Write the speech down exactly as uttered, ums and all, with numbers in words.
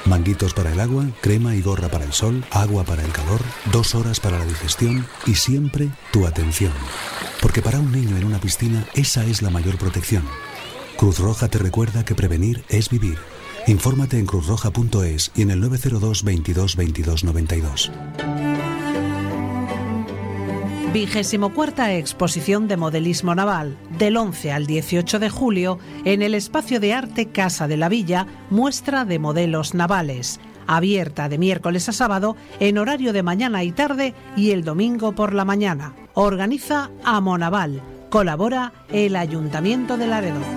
Manguitos para el agua, crema y gorra para el sol, agua para el calor, dos horas para la digestión y siempre tu atención. Porque para un niño en una piscina esa es la mayor protección. Cruz Roja te recuerda que prevenir es vivir. Infórmate en cruz roja punto es y en el nueve cero dos veintidós veintidós noventa y dos. Vigésimo cuarta Exposición de Modelismo Naval, del once al dieciocho de julio, en el Espacio de Arte Casa de la Villa, muestra de modelos navales, abierta de miércoles a sábado en horario de mañana y tarde y el domingo por la mañana. Organiza Amonaval, colabora el Ayuntamiento de Laredo.